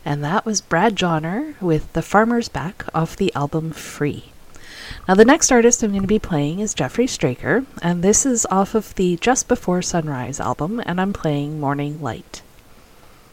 And that was Brad Johnner with The Farmer's Back off the album Free. Now the next artist I'm going to be playing is Jeffrey Straker, and this is off of the Just Before Sunrise album, and I'm playing Morning Light.